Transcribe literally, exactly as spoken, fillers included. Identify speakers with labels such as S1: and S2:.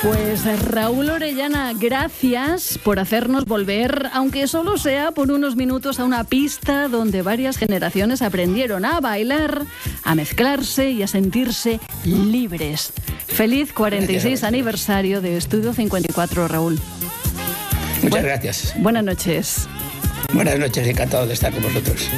S1: Pues Raúl Orellana, gracias por hacernos volver, aunque solo sea por unos minutos, a una pista donde varias generaciones aprendieron a bailar, a mezclarse y a sentirse libres. Feliz cuarenta y seis aniversario de Estudio cincuenta y cuatro, Raúl.
S2: Muchas
S1: Bu-
S2: gracias.
S1: Buenas noches.
S2: Buenas noches, encantado de estar con vosotros.